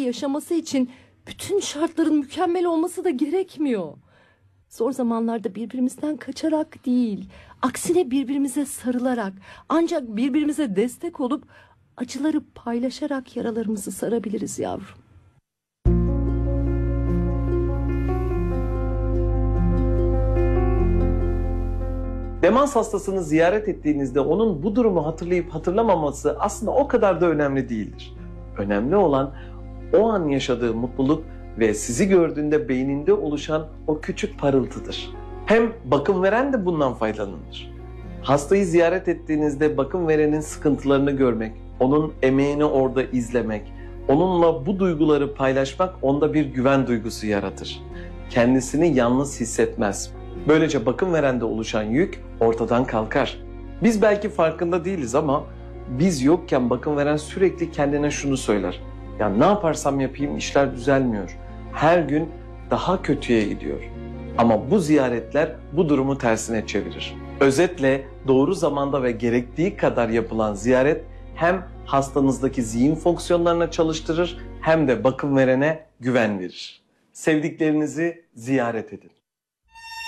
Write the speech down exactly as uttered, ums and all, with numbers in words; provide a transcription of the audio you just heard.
yaşaması için bütün şartların mükemmel olması da gerekmiyor. Zor zamanlarda birbirimizden kaçarak değil, aksine birbirimize sarılarak, ancak birbirimize destek olup acıları paylaşarak yaralarımızı sarabiliriz yavrum. Demans hastasını ziyaret ettiğinizde onun bu durumu hatırlayıp hatırlamaması aslında o kadar da önemli değildir. Önemli olan o an yaşadığı mutluluk ve sizi gördüğünde beyninde oluşan o küçük parıltıdır. Hem bakım veren de bundan faydalanır. Hastayı ziyaret ettiğinizde bakım verenin sıkıntılarını görmek, onun emeğini orada izlemek, onunla bu duyguları paylaşmak onda bir güven duygusu yaratır. Kendisini yalnız hissetmez. Böylece bakım verende oluşan yük ortadan kalkar. Biz belki farkında değiliz ama biz yokken bakım veren sürekli kendine şunu söyler: ya ne yaparsam yapayım işler düzelmiyor. Her gün daha kötüye gidiyor. Ama bu ziyaretler bu durumu tersine çevirir. Özetle doğru zamanda ve gerektiği kadar yapılan ziyaret hem hastanızdaki zihin fonksiyonlarını çalıştırır hem de bakım verene güven verir. Sevdiklerinizi ziyaret edin.